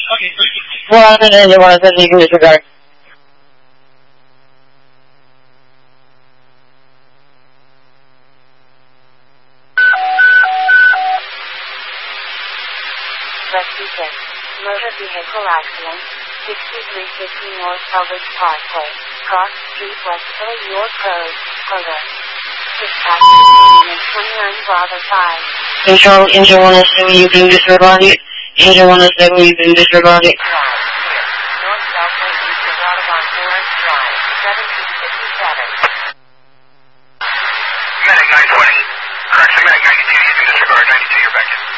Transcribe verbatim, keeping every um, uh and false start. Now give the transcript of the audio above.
Four hundred and one hundred you can disregard. six. Motor vehicle accident. sixty-three fifty North Elbridge Parkway. Cross Street Westfield, York Road, Kroger. Dispatch is twenty-nine Bravo five. Control, engine one oh seven, you can disregard it. Engine one oh seven, you can disregard it. North Southway, East of Audubon Forest Drive, seventeen fifty-seven. Medic nine twenty. Correction, Medic ninety-two, you can disregard. ninety-two, you're back in.